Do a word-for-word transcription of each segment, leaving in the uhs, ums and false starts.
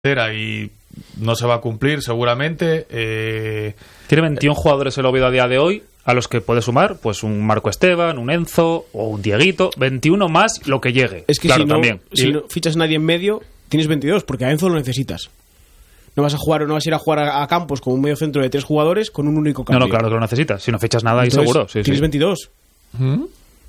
y no se va a cumplir seguramente. Eh... Tiene veintiún jugadores el Oviedo a día de hoy, a los que puede sumar pues un Marco Esteban, un Enzo o un Dieguito, veintiuno más lo que llegue. Es que claro, si, no, también. si no fichas a nadie en medio, tienes veintidós, porque a Enzo lo necesitas. No vas a jugar, no vas a ir a jugar a, a Campos con un medio centro de tres jugadores con un único cambio. No, no, claro que lo necesitas. Si no fichas nada, ahí seguro. Sí, tienes sí. veintidós. ¿Mm?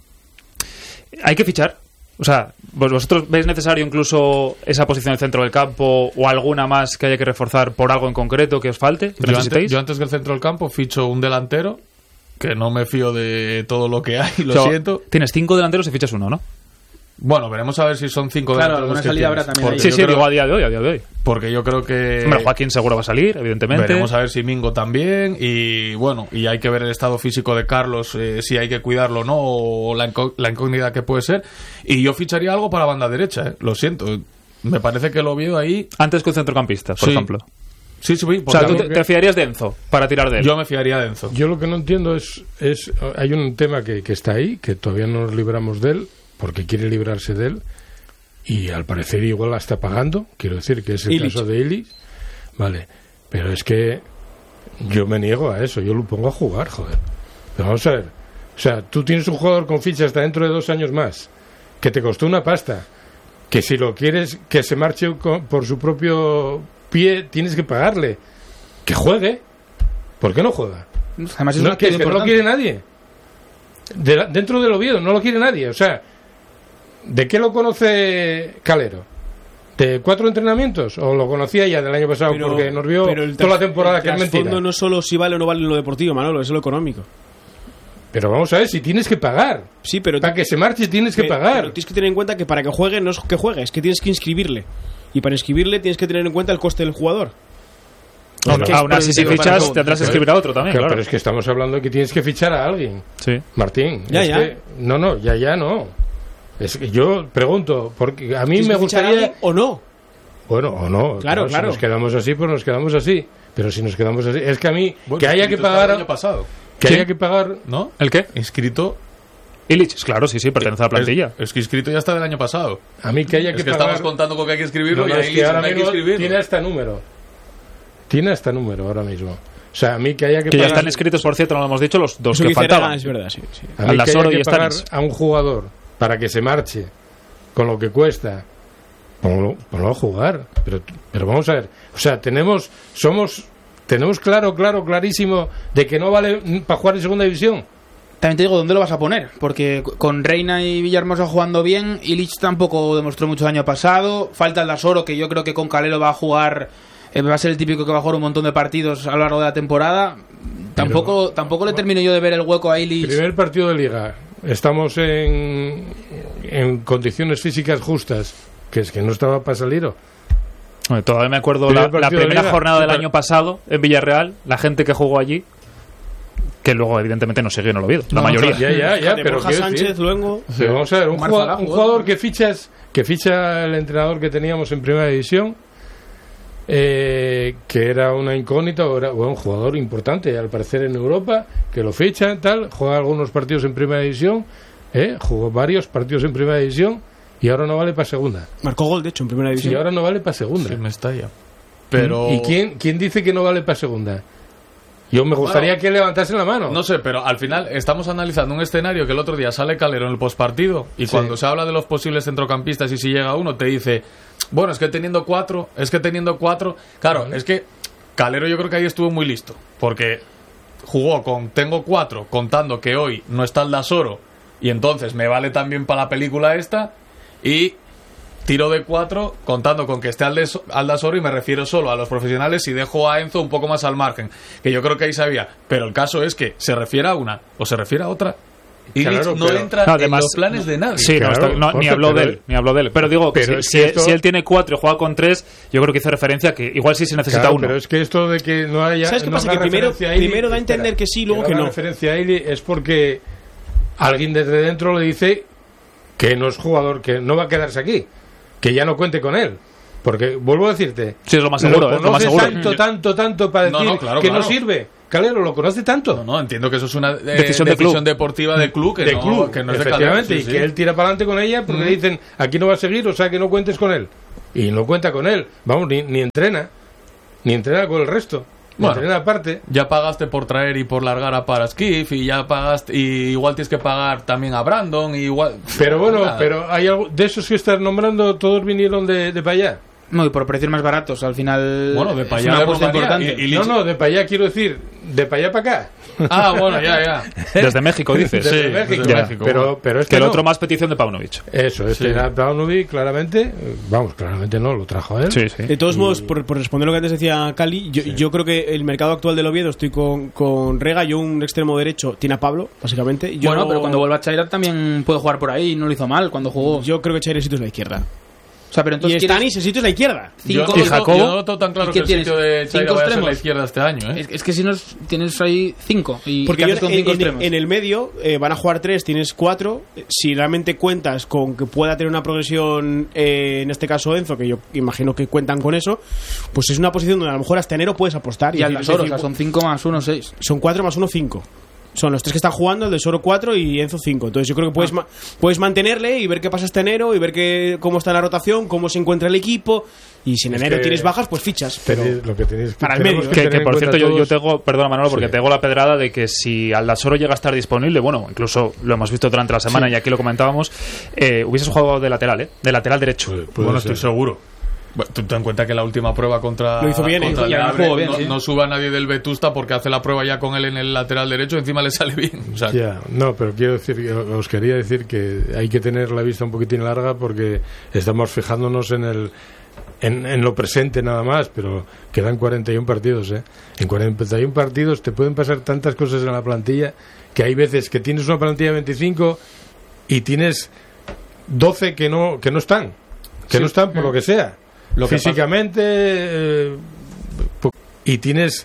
Hay que fichar. O sea, ¿vosotros veis necesario incluso esa posición en el centro del campo o alguna más que haya que reforzar por algo en concreto que os falte? Que yo, necesitéis? antes, yo antes que el centro del campo ficho un delantero, que no me fío de todo lo que hay, lo o sea, siento. Tienes cinco delanteros y fichas uno, ¿no? Bueno, veremos a ver si son cinco claro, delanteros alguna que salida tienes. habrá también. Sí, sí, creo, digo a día de hoy, a día de hoy. Porque yo creo que... Hombre, Joaquín seguro va a salir, evidentemente. Veremos a ver si Mingo también. Y bueno, y hay que ver el estado físico de Carlos, eh, si hay que cuidarlo o no, o la, incó- la incógnita que puede ser. Y yo ficharía algo para banda derecha, eh. Lo siento. Me parece que lo veo ahí... Antes que un centrocampista, por sí. ejemplo. Sí, sí, sí. O sea, tú que... te, te fiarías de Enzo para tirar de él. Yo me fiaría de Enzo. Yo lo que no entiendo es... es hay un tema que, que está ahí, que todavía no nos libramos de él, porque quiere librarse de él. Y al parecer igual la está pagando, quiero decir que es el Illich. caso de Illich, vale, pero es que yo me niego a eso, yo lo pongo a jugar, joder. Pero vamos a ver, o sea, tú tienes un jugador con ficha hasta dentro de dos años más, que te costó una pasta, que si lo quieres que se marche con, por su propio pie, tienes que pagarle, que juegue, ¿por qué no juega? Además es No, una que, es que no lo quiere nadie, de la, dentro del Oviedo no lo quiere nadie, o sea... ¿De qué lo conoce Calero? ¿De cuatro entrenamientos? ¿O lo conocía ya del año pasado? Pero, porque nos vio pero el toda la tras- temporada el que es mentira. trasfondo no es solo si vale o no vale en lo deportivo, Manolo, es lo económico. Pero vamos a ver, si tienes que pagar. Sí, pero Para que se marche tienes que pero, pagar. Pero tienes que tener en cuenta que para que juegue no es que juegue, es que tienes que inscribirle. Y para inscribirle tienes que tener en cuenta el coste del jugador. Aún, que- aún así, si pero- fichas, pero- tendrás que escribir a otro también, Claro, claro. pero es que estamos hablando de que tienes que fichar a alguien. Sí. Martín. Ya, es ya. que- no, no, ya, ya no. Es que yo pregunto, porque a mí ¿Tienes me que fichar a gustaría... alguien o no? Bueno, o no. Claro, claro. Si nos quedamos así, pues nos quedamos así. Pero si nos quedamos así... Es que a mí, Bueno, que haya que inscrito pagar... estaba el año pasado, Que ¿Sí? haya que pagar... ¿no? ¿El qué? Inscrito. Illich, claro, sí, sí, pertenece a la plantilla. Es, es que inscrito ya está del año pasado. A mí que haya Es que, que pagar... estamos contando con que hay que escribirlo No, no, y es ahí que ahora hay que mismo escribirlo. tiene hasta número. Tiene hasta número ahora mismo. O sea, a mí que haya que, Que ya pagar... están escritos, por cierto, no lo hemos dicho, los dos Eso que dice faltaban. Regan, es verdad, sí, sí. A mí que Aldasoro haya y que pagar Stanis. a un jugador para que se marche con lo que cuesta, ponlo, ponlo a jugar. Pero, pero vamos a ver. O sea, tenemos... Somos... Tenemos claro, claro, clarísimo de que no vale para jugar en segunda división. También te digo, ¿dónde lo vas a poner? Porque con Reina y Villahermosa jugando bien, Illich tampoco demostró mucho el año pasado. Falta el Dasoro, que yo creo que con Calero va a jugar, eh, va a ser el típico que va a jugar un montón de partidos a lo largo de la temporada. Tampoco, Pero- tampoco le termino yo de ver el hueco a Illich. Primer partido de liga. Estamos en, en condiciones físicas justas. Que es que no estaba para salir. ¿o? Bueno, todavía me acuerdo Primer la, la partido de primera Liga. jornada del Pero- año pasado en Villarreal, la gente que jugó allí, que luego evidentemente no siguió en el Oviedo, la No, mayoría. Ya, ya, ya. Fíjate, Pero Borja quiero Sánchez, decir- luego... Pero vamos a ver, un, Omar jugador, Salah un jugó, jugador ¿no? que fichas, que ficha el entrenador que teníamos en primera división, eh, que era una incógnita, o era o un jugador importante, al parecer en Europa, que lo ficha, tal, juega algunos partidos en primera división, eh, jugó varios partidos en primera división y ahora no vale para segunda. Marcó gol, de hecho, en primera Y división. ahora no vale para segunda. Sí, me estalla. Pero... ¿Y quién, quién dice que no vale para segunda? Yo me gustaría Bueno, que levantase la mano. No sé, pero al final estamos analizando un escenario que el otro día sale Calero en el postpartido y Sí. cuando se habla de los posibles centrocampistas y si llega uno te dice, bueno, es que teniendo cuatro, es que teniendo cuatro... Claro, es que Calero yo creo que ahí estuvo muy listo, porque jugó con tengo cuatro, contando que hoy no está el Dasoro y entonces me vale también para la película esta, y tiro de cuatro contando con que esté Aldasoro, y me refiero solo a los profesionales y dejo a Enzo un poco más al margen, que yo creo que ahí sabía, pero el caso es que se refiere a una o se refiere a otra y Claro, no pero- entra No, en además- los planes de nadie. Sí, no, Claro, está- no, ni Jorge, habló de pero- él, ni habló de él. Pero digo, que Pero si, es que si- esto- si él tiene cuatro y juega con tres, yo creo que hizo referencia a que igual sí se necesita Claro, uno. pero es que esto de que no haya... ¿Sabes qué no pasa? haga Que primero- referencia a Ili- primero da a entender espera, que sí, luego que haga no. referencia a Ili es porque alguien desde dentro le dice que no es jugador, que no va a quedarse aquí, que ya no cuente con él. Porque, vuelvo a decirte... Sí, es lo más seguro, lo es lo más conoce seguro. tanto, tanto, tanto para No, decir no, claro, que claro. no sirve. Calero lo conoce tanto. No, no, entiendo que eso es una eh, Decisión de club. deportiva del club, que de no, club, que no es de Calero. efectivamente, Sí, y sí. que él tira para adelante con ella porque le dicen aquí no va a seguir, o sea que no cuentes con él. y no cuenta con él. Vamos, ni, ni entrena, ni entrena con el resto. Bueno, entrena aparte. Ya pagaste por traer y por largar a Paraskif y ya pagaste, y igual tienes que pagar también a Brandon, y igual. Pero bueno, Nada. pero hay algo de esos que estás nombrando, todos vinieron de, de para allá. No, y por precios más baratos, al final Bueno, de es pa' allá una de apuesta Rumanía, importante. y- y- No, no, de para allá quiero decir, de para allá para acá. Ah, bueno, ya, ya. Desde México, dices. Desde Sí, México. desde Ya. México. Pero, pero este Que el no. otro más petición de Paunovic. Eso, este Sí. era Paunovic, claramente. eh, Vamos, claramente no, lo trajo él. Sí, sí. De todos modos, por, por responder lo que antes decía Cali, yo, yo creo que el mercado actual del Oviedo, estoy con, con Rega, yo un extremo derecho, tiene a Pablo, básicamente. Yo, Bueno, pero cuando vuelva a Chairar también puede jugar por ahí, no lo hizo mal cuando jugó. Yo creo que Chairesito es la izquierda. O sea, pero Y entonces ¿quieres- Stanis, el sitio es la izquierda. Yo, Cinco- no ¿Y lo- Jacobo? yo no lo tengo tan claro ¿Y que qué el sitio tienes? de Chaira ¿Cinco vaya a ser la extremos? izquierda este año, ¿eh? Es, es que si no tienes ahí cinco. ¿Y Porque qué yo haces con en, cinco en- extremos? en el medio eh, van a jugar tres, tienes cuatro. Si realmente cuentas con que pueda tener una progresión, eh, en este caso Enzo, que yo imagino que cuentan con eso, pues es una posición donde a lo mejor hasta enero puedes apostar. Y al decir- Dasoro, o decir, sea, son cinco más uno, seis. son cuatro más uno, cinco. Son los tres que están jugando, el de Soro cuatro y Enzo cinco. Entonces yo creo que puedes, ma- puedes mantenerle y ver qué pasa este enero y ver qué, cómo está la rotación, cómo se encuentra el equipo. Y si en Es enero que tienes bajas, pues fichas. Pero Tenéis- lo que tenéis que, para el tenemos medio, que Que, tener que, en por cuenta cierto, yo, yo todos- tengo, perdona Manolo, porque Sí. tengo la pedrada de que si Aldasoro llega a estar disponible, bueno, incluso lo hemos visto durante la semana y aquí lo comentábamos, eh, hubieses jugado de lateral, ¿eh? De lateral derecho. Puede- puede Bueno, ser. estoy seguro. Bueno, tú ten en cuenta que la última prueba contra, Lo hizo bien, contra ¿eh? el Ya, Abre, jugó bien, no, sí. no sube a nadie del Vetusta porque hace la prueba ya con él en el lateral derecho y encima le sale bien. O sea, Ya, no, pero quiero decir, os quería decir que hay que tener la vista un poquitín larga porque estamos fijándonos en el en, en lo presente nada más, pero quedan cuarenta y uno partidos, ¿eh? En cuarenta y uno partidos te pueden pasar tantas cosas en la plantilla que hay veces que tienes una plantilla de veinticinco y tienes doce que no que no están, que Sí. no están por lo que sea. Lo que Físicamente eh, po- y tienes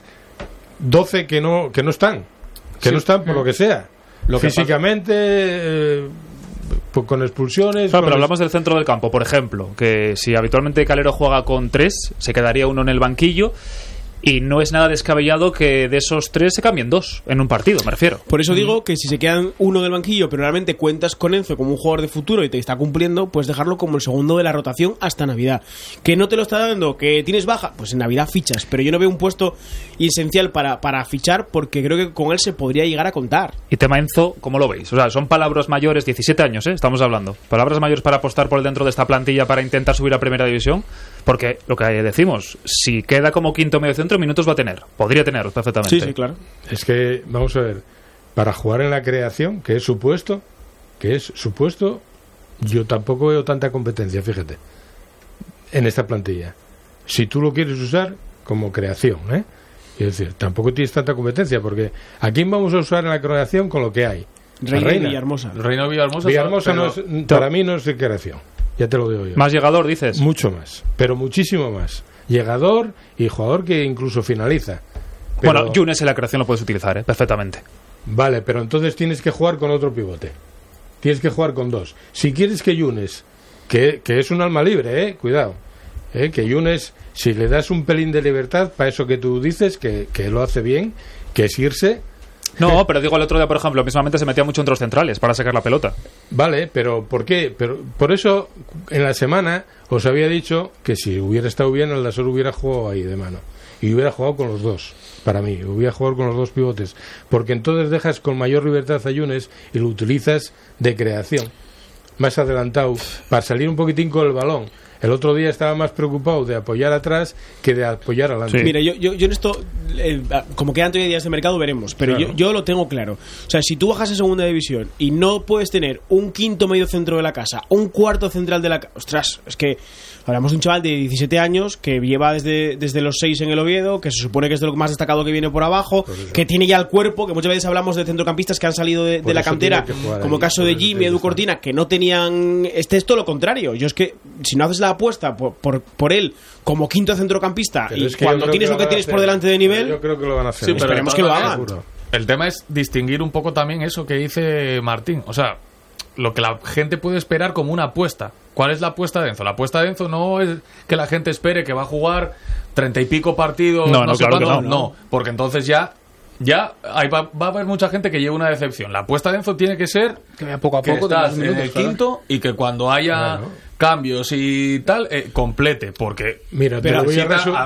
doce que no que no están, que Sí. no están por lo que sea. Lo que Físicamente eh, po- con expulsiones. Claro, con pero es- hablamos del centro del campo, por ejemplo, que si habitualmente Calero juega con tres, se quedaría uno en el banquillo y no es nada descabellado que de esos tres se cambien dos en un partido, me refiero. por eso digo que si se quedan uno del banquillo, pero realmente cuentas con Enzo como un jugador de futuro y te está cumpliendo, pues dejarlo como el segundo de la rotación hasta Navidad. Que no te lo está dando, que tienes baja, pues en Navidad fichas. Pero yo no veo un puesto esencial para, para fichar porque creo que con él se podría llegar a contar. Y tema Enzo, ¿cómo lo veis? O sea, son palabras mayores, diecisiete años, ¿eh? Estamos hablando. Palabras mayores para apostar por dentro de esta plantilla para intentar subir a Primera División. Porque lo que decimos, si queda como quinto medio centro, minutos va a tener. Podría tenerlos perfectamente. Sí, sí, claro. Es que, vamos a ver, para jugar en la creación, que es supuesto, que es supuesto, yo tampoco veo tanta competencia, fíjate, en esta plantilla. Si tú lo quieres usar como creación, ¿eh? Es decir, tampoco tienes tanta competencia, porque ¿a quién vamos a usar en la creación con lo que hay? A Reina, Reina. y Villahermosa. Reina Villahermosa, Villahermosa pero- no es- para mí no es de creación, ya te lo digo yo. Más llegador, dices. Mucho más, pero muchísimo más. Llegador y jugador que incluso finaliza. Pero- Bueno, Yunes en la creación lo puedes utilizar, ¿eh? Perfectamente. Vale, pero entonces tienes que jugar con otro pivote. Tienes que jugar con dos. Si quieres que Yunes, que, que es un alma libre, eh, cuidado, eh, que Yunes, si le das un pelín de libertad, para eso que tú dices, que, que lo hace bien, que es irse, No, pero digo, el otro día, por ejemplo, mismamente se metía mucho entre los centrales para sacar la pelota. vale, pero ¿por qué? Pero por eso en la semana os había dicho que si hubiera estado bien, el Dasor hubiera jugado ahí de mano. Y hubiera jugado con los dos, para mí. Hubiera jugado con los dos pivotes. Porque entonces dejas con mayor libertad a Yunes y lo utilizas de creación. Más adelantado, para salir un poquitín con el balón. El otro día estaba más preocupado de apoyar atrás que de apoyar adelante. Sí. Mira, yo, yo, yo en esto, eh, como quedan todavía días de mercado, veremos. Pero Claro. yo, yo lo tengo claro. O sea, si tú bajas a segunda división y no puedes tener un quinto medio centro de la casa, un cuarto central de la casa. Ostras, es que hablamos de un chaval de diecisiete años que lleva desde, desde los seis en el Oviedo, que se supone que es de lo más destacado que viene por abajo, que tiene ya el cuerpo, que muchas veces hablamos de centrocampistas que han salido de, Por de la eso cantera, tiene que jugar como ahí, caso por de eso Jimmy, tiene Edu que jugar. Cortina, que no tenían. Este es todo lo contrario. Yo es que si no haces la apuesta por, por, por él como quinto centrocampista Pero y es que yo cuando creo tienes que lo que van a tienes hacer. por delante de nivel. Yo creo que lo van a hacer. Sí, pero Esperemos de que lo todas hagan. maneras, el tema es distinguir un poco también eso que dice Martín. O sea, lo que la gente puede esperar como una apuesta. ¿Cuál es la apuesta de Enzo? La apuesta de Enzo no es que la gente espere que va a jugar treinta y pico partidos, No, no, no, sé claro que cuándo. no. No, porque entonces ya ya hay, va, va a haber mucha gente que lleve una decepción. La apuesta de Enzo tiene que ser Que vaya poco a que poco. de estás los en minutos, el claro. quinto y que cuando haya Claro. cambios y tal, eh, complete, porque Mira, te Pero lo voy a necesita resumir.